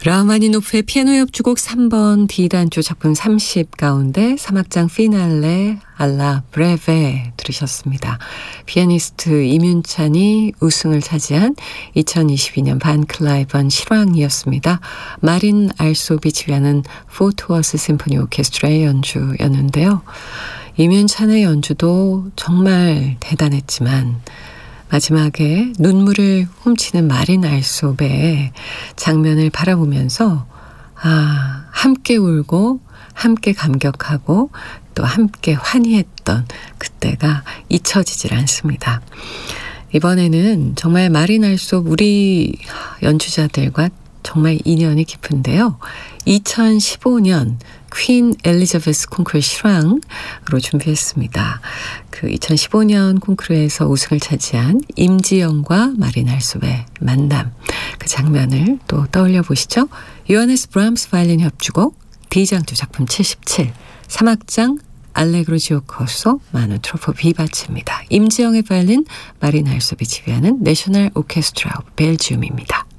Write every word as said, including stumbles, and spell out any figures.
라흐마니노프의 피아노 협주곡 삼 번 D단조 작품 삼십 가운데 삼 악장 피날레 알라 브레베 들으셨습니다. 피아니스트 이문찬이 우승을 차지한 이천이십이 년 반클라이번 실황이었습니다. 마린 알소비 지휘하는 포트워스 심포니 오케스트라의 연주였는데요. 이문찬의 연주도 정말 대단했지만 마지막에 눈물을 훔치는 마린 알소베의 장면을 바라보면서 아, 함께 울고 함께 감격하고 또 함께 환희했던 그때가 잊혀지질 않습니다. 이번에는 정말 마린 알소베 우리 연주자들과 정말 인연이 깊은데요. 이천십오 년 퀸 엘리자베스 콩쿠르 실황으로 준비했습니다. 그 이천십오 년 콩쿠르에서 우승을 차지한 임지영과 마린 알소베 만남, 그 장면을 또 떠올려 보시죠. 요하네스 브람스 바이올린 협주곡 D장조 작품 칠십칠, 삼 악장 알레그로 지오코소 마누 트로포 비바체입니다. 임지영의 바이올린, 마린 알소베 지휘하는 내셔널 오케스트라 오브 벨지움입니다.